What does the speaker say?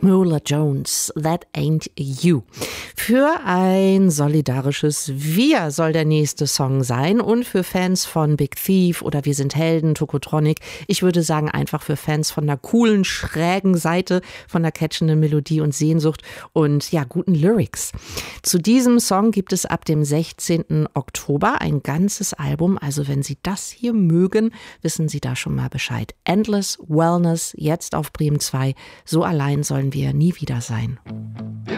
Mola Jones, That Ain't You. Für ein solidarisches Wir soll der nächste Song sein und für Fans von Big Thief oder Wir sind Helden, Tokotronic, ich würde sagen einfach für Fans von einer coolen, schrägen Seite, von einer catchenden Melodie und Sehnsucht und ja, guten Lyrics. Zu diesem Song gibt es ab dem 16. Oktober ein ganzes Album, also wenn Sie das hier mögen, wissen Sie da schon mal Bescheid. Endless Wellness, jetzt auf Bremen 2, so allein sollen wir nie wieder sein.